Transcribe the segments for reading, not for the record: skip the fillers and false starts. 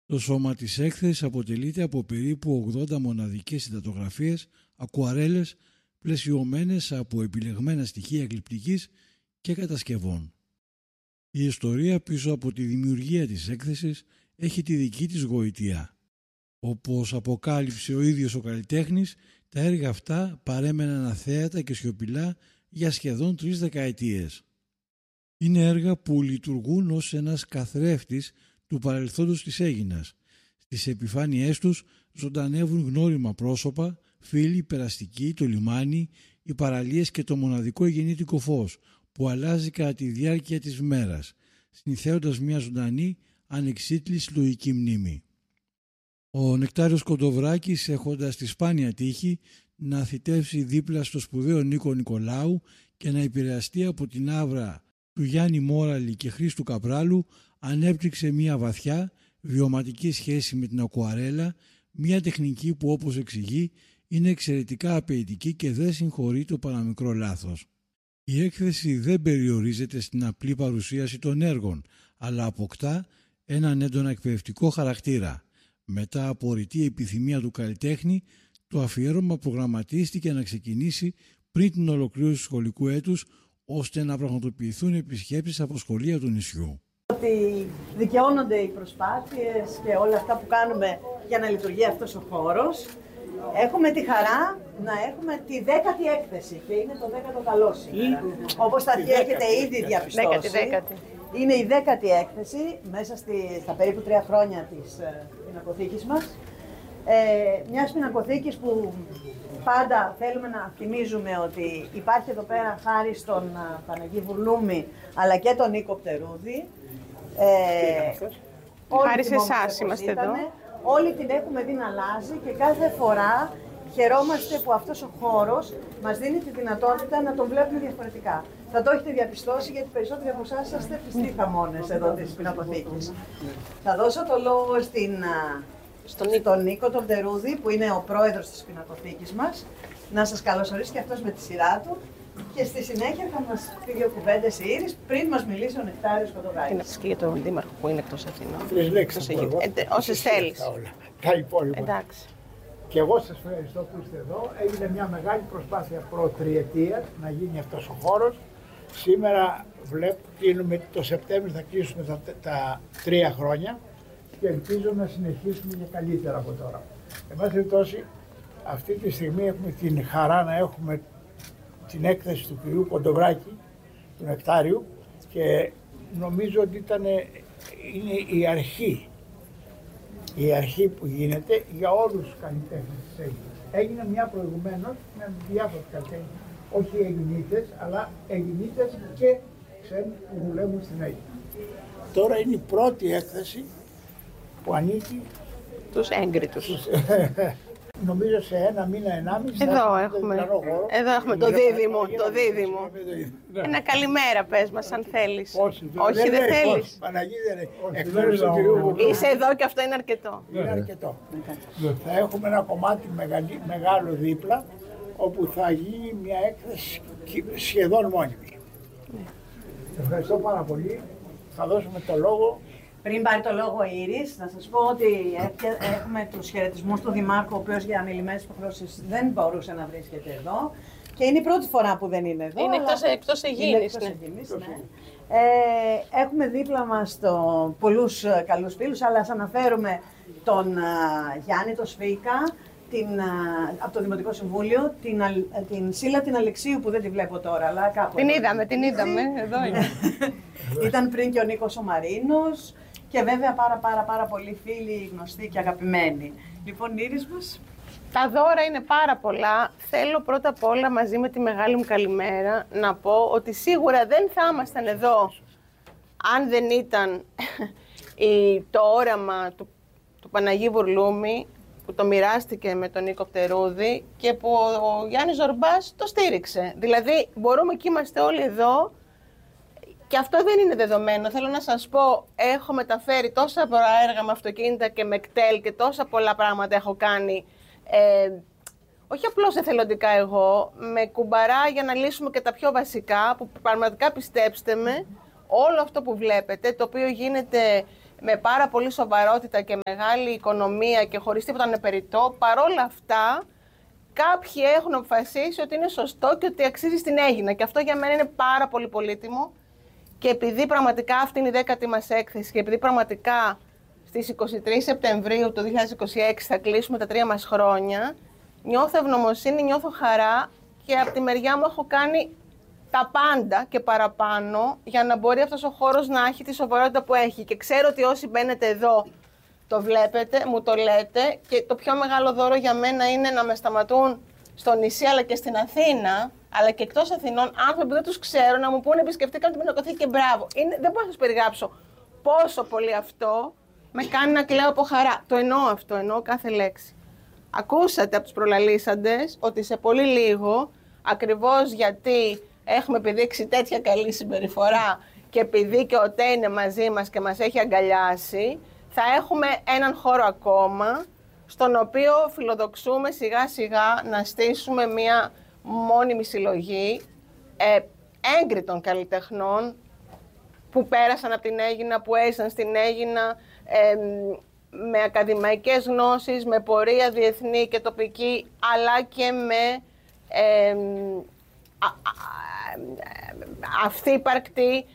Το σώμα της έκθεσης αποτελείται από περίπου 80 μοναδικές συντατογραφίες, ακουαρέλες, πλαισιωμένες από επιλεγμένα στοιχεία γλυπτικής και κατασκευών. Η ιστορία πίσω από τη δημιουργία της έκθεσης έχει τη δική της γοητεία. Όπως αποκάλυψε ο ίδιος ο καλλιτέχνης, τα έργα αυτά παρέμεναν αθέατα και σιωπηλά για σχεδόν 3 δεκαετίες. Είναι έργα που λειτουργούν ως ένας καθρέφτης του παρελθόντος της Αίγινας. Στις επιφάνειές τους ζωντανεύουν γνώριμα πρόσωπα, φίλοι, περαστικοί, το λιμάνι, οι παραλίες και το μοναδικό γεννήτικο φως που αλλάζει κατά τη διάρκεια της μέρας, συνηθέοντας μια ζωντανή, ανεξίτλη συλλογική μνήμη. Ο Νεκτάριος Κοντοβράκης, έχοντας τη σπάνια τύχη να θητεύσει δίπλα στο σπουδαίο Νίκο Νικολάου και να επηρεαστεί από την άβρα του Γιάννη Μόραλη και Χρήστου Καπράλου, ανέπτυξε μια βαθιά βιωματική σχέση με την ακουαρέλα, μια τεχνική που, όπως εξηγεί, είναι εξαιρετικά απαιτητική και δεν συγχωρεί το παραμικρό λάθος. Η έκθεση δεν περιορίζεται στην απλή παρουσίαση των έργων, αλλά αποκτά έναν έντονα εκπαιδευτικό χαρακτήρα. Μετά από ρητή επιθυμία του καλλιτέχνη, το αφιέρωμα προγραμματίστηκε να ξεκινήσει πριν την ολοκλήρωση του σχολικού έτους, ώστε να πραγματοποιηθούν επισκέψεις από σχολεία του νησιού. Ότι δικαιώνονται οι προσπάθειες και όλα αυτά που κάνουμε για να λειτουργεί αυτός ο χώρος. Έχουμε τη χαρά να έχουμε τη 10η έκθεση και είναι το 10ο καλό σήμερα. Όπως θα έχετε ήδη διαπιστώσει, είναι η 10η έκθεση μέσα στα περίπου 3 χρόνια της πινακοθήκης μας. Μιας πινακοθήκης που πάντα θέλουμε να θυμίζουμε ότι υπάρχει εδώ πέρα χάρη στον Παναγί Βουρλούμη αλλά και τον Νίκο Πτερούδη. Χάρη σε εσάς είμαστε εδώ. Όλοι την έχουμε δει να αλλάζει και κάθε φορά χαιρόμαστε που αυτός ο χώρος μας δίνει τη δυνατότητα να τον βλέπουμε διαφορετικά. Θα το έχετε διαπιστώσει γιατί περισσότεροι από εσάς είστε πιστοί χαμώνες εδώ της πινακοθήκης. Θα δώσω το λόγο στον Νίκο τον Πτερούδη που είναι ο πρόεδρος της πινακοθήκης μας να σας καλωσορίσει και αυτός με τη σειρά του. Και στη συνέχεια θα μας πει 2 κουβέντες η Ήρης πριν μας μιλήσει ο Νεκτάριος Κοντοβράκης. Τι να πεις και για τον Δήμαρχο που είναι εκτός Αθηνών. 3 λέξεις. Όσες θέλεις. Τα υπόλοιπα. Εντάξει. Και εγώ σας ευχαριστώ που είστε εδώ. Έγινε μια μεγάλη προσπάθεια προ-τριετίας να γίνει αυτός ο χώρος. Σήμερα το Σεπτέμβριο θα κλείσουμε τα 3 χρόνια και ελπίζω να συνεχίσουμε και καλύτερα από τώρα. Εν πάση περιπτώσει, αυτή τη στιγμή έχουμε την χαρά να έχουμε την έκθεση του κυρίου Κοντοβράκη, του Νεκτάριου, και νομίζω ότι είναι η αρχή που γίνεται για όλους τους καλλιτέχνες της Αίγυπτος. Έγινε μια προηγουμένως με διάφορους καλλιτέχνες, όχι Αιγινίτες, αλλά Αιγινίτες και ξένοι που δουλεύουν στην Αίγυπτο. Τώρα είναι η πρώτη έκθεση που ανήκει τους έγκριτους. Νομίζω σε 1 μήνα, 1,5 εδώ έχουμε το δίδυμο. Ένα καλημέρα πες μας αν θέλεις. Όχι δεν θέλεις. Παναγί δεν είναι. Εκ μέρους του κυρίου. Είσαι εδώ και αυτό είναι αρκετό. Είναι αρκετό. Θα έχουμε ένα κομμάτι μεγάλο δίπλα όπου θα γίνει μια έκθεση σχεδόν μόνιμη. Ευχαριστώ πάρα πολύ. Θα δώσουμε το λόγο. Πριν πάρει το λόγο η Ήρης, να σας πω ότι έχουμε τους χαιρετισμούς του Δημάρχου, ο οποίος για ανηλυμένες υποχρεώσεις δεν μπορούσε να βρίσκεται εδώ. Και είναι η πρώτη φορά που δεν είναι εδώ. Είναι εκτός Αιγίνης. Ναι. Έχουμε δίπλα μας πολλούς καλούς φίλους, αλλά ας αναφέρουμε τον Γιάννη το Σφίκα, από το Δημοτικό Συμβούλιο, την Σίλα την Αλεξίου που δεν τη βλέπω τώρα, αλλά κάπου. Την είδαμε, εδώ είναι. Ήταν πριν και ο Νίκος ο Μαρίνος και βέβαια πάρα πολλοί φίλοι, γνωστοί και αγαπημένοι. Λοιπόν, Ήρης μας. Τα δώρα είναι πάρα πολλά. Θέλω πρώτα απ' όλα μαζί με τη μεγάλη μου καλημέρα να πω ότι σίγουρα δεν θα ήμασταν εδώ αν δεν ήταν το όραμα του Παναγί Βουρλούμη που το μοιράστηκε με τον Νίκο Πτερούδη και που ο Γιάννης Ζορμπάς το στήριξε. Δηλαδή μπορούμε και είμαστε όλοι εδώ και αυτό δεν είναι δεδομένο. Θέλω να σας πω, έχω μεταφέρει τόσα πολλά έργα με αυτοκίνητα και με κτέλ και τόσα πολλά πράγματα έχω κάνει. Όχι απλώς εθελοντικά εγώ, με κουμπαρά για να λύσουμε και τα πιο βασικά, που πραγματικά πιστέψτε με, όλο αυτό που βλέπετε, το οποίο γίνεται με πάρα πολύ σοβαρότητα και μεγάλη οικονομία και χωρίς τίποτα ανεπεριττό, παρόλα αυτά κάποιοι έχουν αποφασίσει ότι είναι σωστό και ότι αξίζει στην Αίγινα. Και αυτό για μένα είναι πάρα πολύ πολύτιμο. Και επειδή πραγματικά αυτή είναι η 10η μας έκθεση και επειδή πραγματικά στις 23 Σεπτεμβρίου του 2026 θα κλείσουμε τα 3 μας χρόνια, νιώθω ευγνωμοσύνη, νιώθω χαρά και από τη μεριά μου έχω κάνει τα πάντα και παραπάνω για να μπορεί αυτός ο χώρος να έχει τη σοβαρότητα που έχει. Και ξέρω ότι όσοι μπαίνετε εδώ το βλέπετε, μου το λέτε, και το πιο μεγάλο δώρο για μένα είναι να με σταματούν στο νησί αλλά και στην Αθήνα, αλλά και εκτός Αθηνών, άνθρωποι που δεν τους ξέρω να μου πούνε επισκεφτήκαμε την Πινακοθήκη και μπράβο. Δεν μπορώ να σας περιγράψω πόσο πολύ αυτό με κάνει να κλαίω από χαρά. Το εννοώ αυτό, εννοώ κάθε λέξη. Ακούσατε από τους προλαλήσαντες ότι σε πολύ λίγο, ακριβώς γιατί έχουμε επιδείξει τέτοια καλή συμπεριφορά και επειδή και ο ΤΕ είναι μαζί μας και μας έχει αγκαλιάσει, θα έχουμε έναν χώρο ακόμα, στον οποίο φιλοδοξούμε σιγά σιγά να στήσουμε μια μόνιμη συλλογή έγκριτων καλλιτεχνών που πέρασαν από την Αίγινα, που έζησαν στην Αίγινα, με ακαδημαϊκές γνώσεις, με πορεία διεθνή και τοπική, αλλά και με αυθύπαρκτη,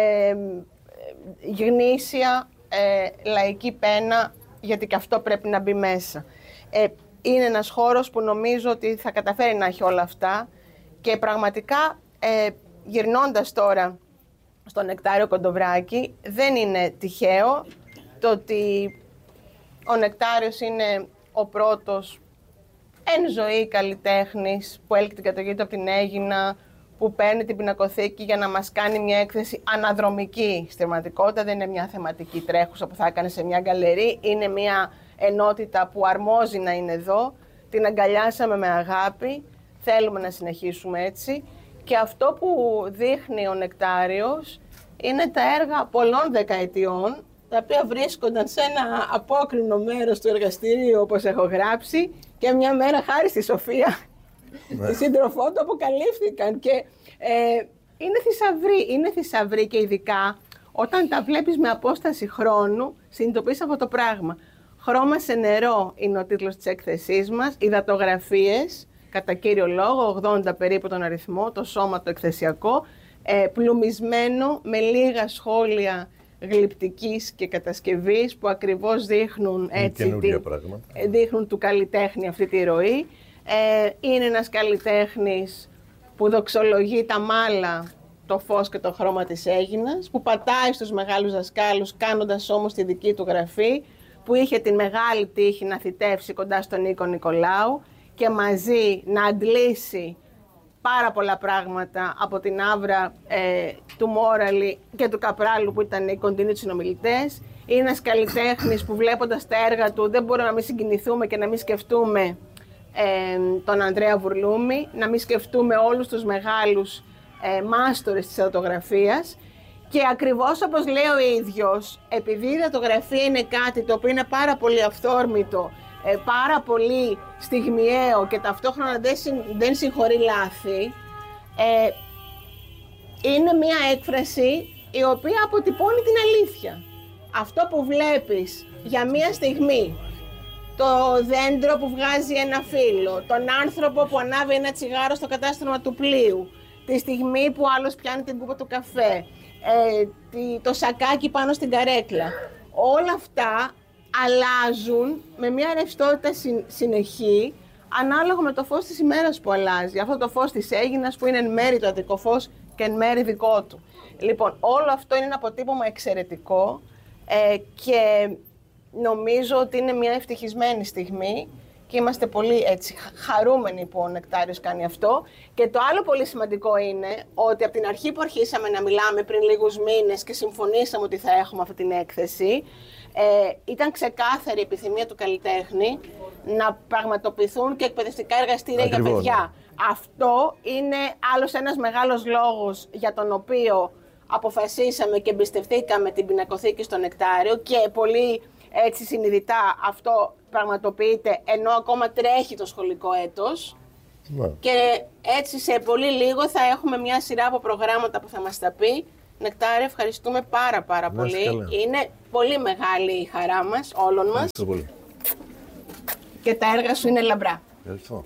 γνήσια λαϊκή πένα, γιατί και αυτό πρέπει να μπει μέσα. Είναι ένας χώρος που νομίζω ότι θα καταφέρει να έχει όλα αυτά και πραγματικά γυρνώντας τώρα στο Νεκτάριο Κοντοβράκη, δεν είναι τυχαίο το ότι ο Νεκτάριος είναι ο πρώτος εν ζωή καλλιτέχνης που έλκει την κατοχή του από την Αίγινα, που παίρνει την Πινακοθήκη για να μας κάνει μια έκθεση αναδρομική. Στην πραγματικότητα δεν είναι μια θεματική τρέχουσα που θα έκανε σε μια γκαλερί, είναι μια ενότητα που αρμόζει να είναι εδώ. Την αγκαλιάσαμε με αγάπη, θέλουμε να συνεχίσουμε έτσι. Και αυτό που δείχνει ο Νεκτάριος είναι τα έργα πολλών δεκαετιών, τα οποία βρίσκονταν σε ένα απόκρινο μέρος του εργαστηρίου, όπως έχω γράψει, και μια μέρα χάρη στη Σοφία, τη σύντροφό του, αποκαλύφθηκαν. Και είναι θησαυροί και ειδικά όταν τα βλέπεις με απόσταση χρόνου, συνειδητοποιείς αυτό το πράγμα. «Χρώμα σε νερό» είναι ο τίτλος της έκθεσής μας, υδατογραφίες, κατά κύριο λόγο, 80 περίπου τον αριθμό, το σώμα το εκθεσιακό, πλουμισμένο με λίγα σχόλια γλυπτικής και κατασκευής που ακριβώς δείχνουν, έτσι, δείχνουν του καλλιτέχνη αυτή τη ροή. Είναι ένας καλλιτέχνης που δοξολογεί τα μάλα, το φως και το χρώμα της Αίγινας, που πατάει στους μεγάλους δασκάλους κάνοντας όμως τη δική του γραφή, που είχε την μεγάλη τύχη να θητεύσει κοντά στον Νίκο Νικολάου και μαζί να αντλήσει πάρα πολλά πράγματα από την άβρα του Μόραλη και του Καπράλου, που ήταν οι κοντινοί του συνομιλητές. Είναι ένας καλλιτέχνης που βλέποντας τα έργα του δεν μπορούμε να μην συγκινηθούμε και να μην σκεφτούμε τον Ανδρέα Βουρλούμη, να μην σκεφτούμε όλους τους μεγάλους μάστορες της υδατογραφίας. Και ακριβώς όπως λέει ο ίδιος, επειδή η υδατογραφία είναι κάτι το οποίο είναι πάρα πολύ αυθόρμητο, πάρα πολύ στιγμιαίο και ταυτόχρονα δεν συγχωρεί λάθη, είναι μια έκφραση η οποία αποτυπώνει την αλήθεια. Αυτό που βλέπεις για μια στιγμή, το δέντρο που βγάζει ένα φύλλο, τον άνθρωπο που ανάβει ένα τσιγάρο στο κατάστρωμα του πλοίου, τη στιγμή που άλλος πιάνει την κούπα του καφέ, το σακάκι πάνω στην καρέκλα, όλα αυτά αλλάζουν με μια ρευστότητα συνεχή, ανάλογα με το φως της ημέρας που αλλάζει. Αυτό το φως της Αίγινας που είναι εν μέρει το Αττικό φως και εν μέρει δικό του. Λοιπόν, όλο αυτό είναι ένα αποτύπωμα εξαιρετικό και νομίζω ότι είναι μια ευτυχισμένη στιγμή και είμαστε πολύ έτσι χαρούμενοι που ο Νεκτάριος κάνει αυτό. Και το άλλο πολύ σημαντικό είναι ότι από την αρχή που αρχίσαμε να μιλάμε πριν λίγους μήνες και συμφωνήσαμε ότι θα έχουμε αυτή την έκθεση, ήταν ξεκάθαρη η επιθυμία του καλλιτέχνη να πραγματοποιηθούν και εκπαιδευτικά εργαστήρια για παιδιά. Αυτό είναι άλλος ένας μεγάλος λόγος για τον οποίο αποφασίσαμε και εμπιστευτήκαμε την Πινακοθήκη στο Νεκτάριο και πολύ έτσι συνειδητά αυτό πραγματοποιείται ενώ ακόμα τρέχει το σχολικό έτος. Και έτσι σε πολύ λίγο θα έχουμε μια σειρά από προγράμματα που θα μας τα πει Νεκτάρη, ευχαριστούμε πάρα πολύ. Είναι πολύ μεγάλη η χαρά μας, όλων μας. Ευχαριστώ πολύ. Και τα έργα σου είναι λαμπρά. Ευχαριστώ.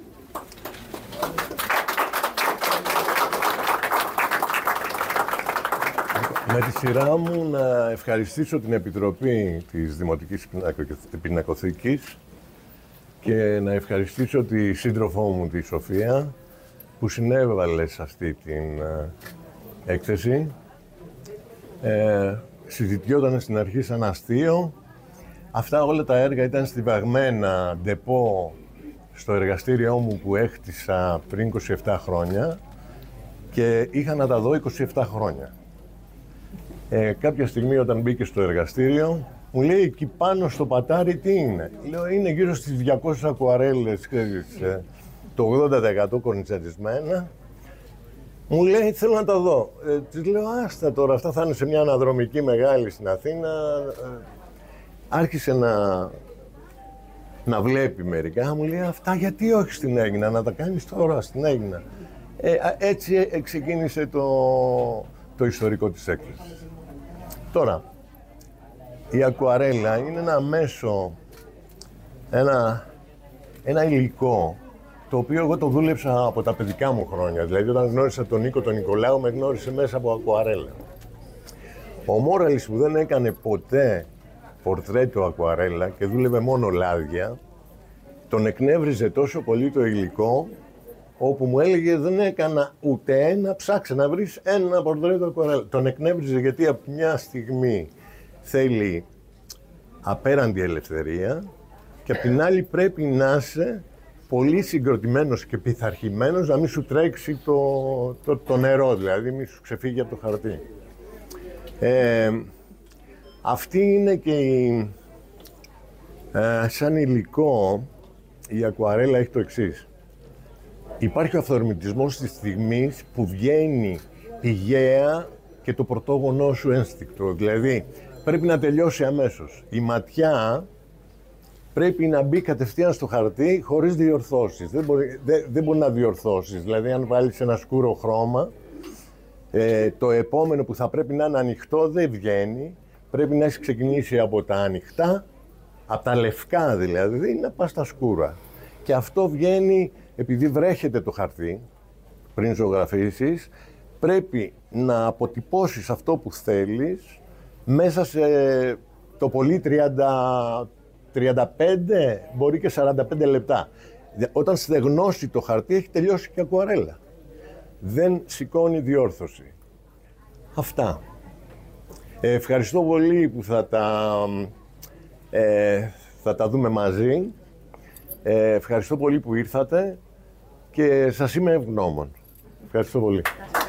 Με τη σειρά μου να ευχαριστήσω την Επιτροπή της Δημοτικής Πινακοθήκης και να ευχαριστήσω τη σύντροφό μου, τη Σοφία, που συνέβαλε σε αυτή την έκθεση. Συζητιόταν στην αρχή σαν αστείο. Αυτά όλα τα έργα ήταν στιβαγμένα ντεπό στο εργαστήριό μου που έχτισα πριν 27 χρόνια και είχα να τα δω 27 χρόνια. Κάποια στιγμή όταν μπήκε στο εργαστήριο, μου λέει εκεί πάνω στο πατάρι τι είναι. Λέω είναι γύρω στις 200 ακουαρέλες, το 80% κορνιτσαρισμένα. Μου λέει θέλω να τα δω. Της λέω άστα τώρα, αυτά θα είναι σε μια αναδρομική μεγάλη στην Αθήνα. Άρχισε να βλέπει μερικά, μου λέει αυτά γιατί όχι στην Αίγινα, να τα κάνεις τώρα στην Αίγινα. Έτσι ξεκίνησε το ιστορικό της έκθεσης. Τώρα, η ακουαρέλα είναι ένα μέσο, ένα υλικό, το οποίο εγώ το δούλεψα από τα παιδικά μου χρόνια. Δηλαδή, όταν γνώρισα τον Νίκο τον Νικολάου, με γνώρισε μέσα από ακουαρέλα. Ο Μόραλης που δεν έκανε ποτέ πορτρέτο ακουαρέλα και δούλευε μόνο λάδια, τον εκνεύριζε τόσο πολύ το υλικό, όπου μου έλεγε δεν έκανα ούτε ένα, ψάξε να βρεις ένα πορτρέτο ακουαρέλα. Τον εκνεύριζε γιατί από μια στιγμή θέλει απέραντη ελευθερία και απ' την άλλη πρέπει να είσαι πολύ συγκροτημένος και πειθαρχημένος, να μην σου τρέξει το νερό, δηλαδή μην σου ξεφύγει από το χαρτί. Αυτή είναι και σαν υλικό η ακουαρέλα έχει το εξής. Υπάρχει ο αυθορμητισμός της στιγμής που βγαίνει πηγαία και το πρωτόγονό σου ένστικτο. Δηλαδή πρέπει να τελειώσει αμέσως. Η ματιά πρέπει να μπει κατευθείαν στο χαρτί χωρίς διορθώσεις. Δεν μπορεί να διορθώσεις. Δηλαδή αν βάλεις ένα σκούρο χρώμα, το επόμενο που θα πρέπει να είναι ανοιχτό δεν βγαίνει. Πρέπει να έχει ξεκινήσει από τα ανοιχτά, από τα λευκά δηλαδή, να πας στα σκούρα. Και αυτό βγαίνει επειδή βρέχεται το χαρτί πριν ζωγραφίσεις, πρέπει να αποτυπώσεις αυτό που θέλεις μέσα σε το πολύ 35, μπορεί και 45 λεπτά. Όταν στεγνώσει το χαρτί έχει τελειώσει και ακουαρέλα. Δεν σηκώνει διόρθωση. Αυτά. Ευχαριστώ πολύ που θα τα δούμε μαζί. Ευχαριστώ πολύ που ήρθατε και σας είμαι ευγνώμων. Ευχαριστώ πολύ.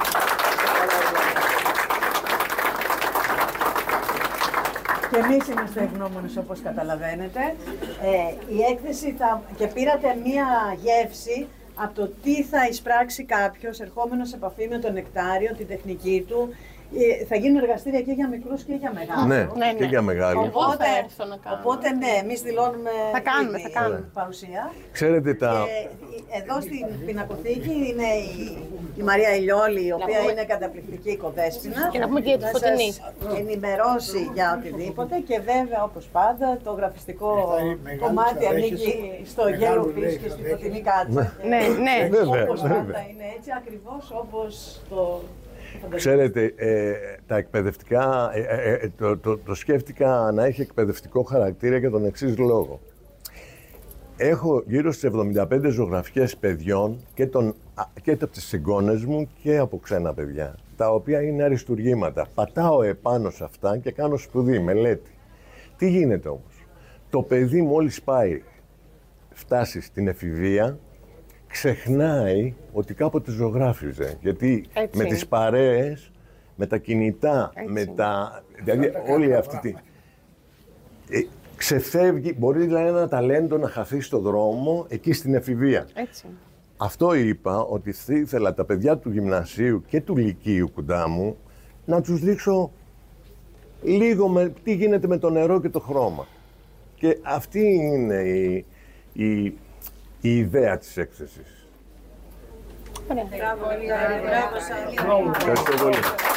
Και εμείς είμαστε ευγνώμονες όπως καταλαβαίνετε. Η έκθεση και πήρατε μία γεύση από το τι θα εισπράξει κάποιος ερχόμενος σε επαφή με τον Νεκτάριο, την τεχνική του. Θα γίνουν εργαστήρια και για μικρούς και για μεγάλους. Ναι, και για μεγάλους. Οπότε ναι, εμείς δηλώνουμε παρουσία. Ξέρετε Εδώ στην Πινακοθήκη είναι η Μαρία Ηλιόλη, η οποία είναι καταπληκτική οικοδέσποινα. Και να πούμε και τη Φωτεινή. Ενημερώσει για οτιδήποτε και βέβαια όπως πάντα το γραφιστικό κομμάτι ανήκει στο Γέλο Φύση και στη Φωτεινή Κάτσα. Ναι, όπως πάντα είναι έτσι, ακριβώς όπως το... Ξέρετε, τα εκπαιδευτικά, το σκέφτηκα να έχει εκπαιδευτικό χαρακτήρα για τον εξής λόγο. Έχω γύρω στις 75 ζωγραφιές παιδιών και από τις εγγόνες μου και από ξένα παιδιά, τα οποία είναι αριστουργήματα. Πατάω επάνω σε αυτά και κάνω σπουδή, μελέτη. Τι γίνεται όμως? Το παιδί μόλις φτάσει στην εφηβεία, ξεχνάει ότι κάποτε ζωγράφιζε, γιατί έτσι, με τις παρέες, με τα κινητά, δηλαδή όλη αυτή τη... ξεφεύγει, μπορεί δηλαδή ένα ταλέντο να χαθεί στο δρόμο εκεί στην εφηβεία. Έτσι. Αυτό είπα, ότι ήθελα τα παιδιά του γυμνασίου και του λυκείου κοντά μου να τους δείξω λίγο τι γίνεται με το νερό και το χρώμα. Και αυτή είναι η ιδέα της έκθεσης. Ευχαριστώ πολύ.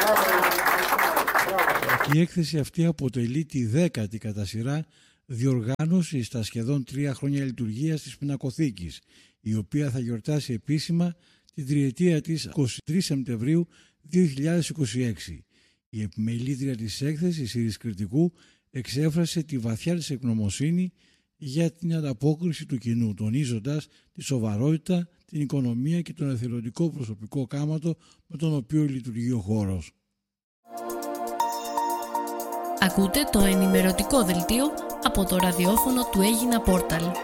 Η έκθεση αυτή αποτελεί τη 10η κατά σειρά διοργάνωση στα σχεδόν 3 χρόνια λειτουργίας της Πινακοθήκης, η οποία θα γιορτάσει επίσημα την τριετία της 23 Σεπτεμβρίου 2026. Η επιμελήτρια της έκθεσης, η Ιρής Κρητικού, εξέφρασε τη βαθιά της ευγνωμοσύνη για την ανταπόκριση του κοινού, τονίζοντας τη σοβαρότητα, την οικονομία και τον εθελοντικό προσωπικό κάματο με τον οποίο λειτουργεί ο χώρος. Ακούτε το ενημερωτικό δελτίο από το ραδιόφωνο του Έγινα Πόρταλ.